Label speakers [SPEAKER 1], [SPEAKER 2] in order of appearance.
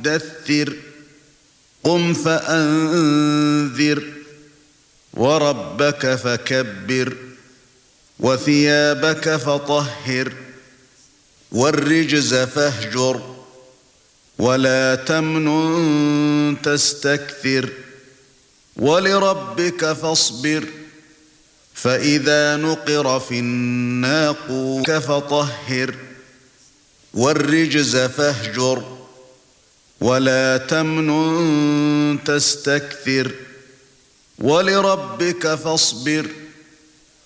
[SPEAKER 1] مدثر قم فأنذر وربك فكبر وثيابك فطهر والرجز فاهجر ولا تمنن تستكثر ولربك فاصبر فإذا نقر في الناقور فطهر والرجز فاهجر ولا تمنن تستكثر ولربك فاصبر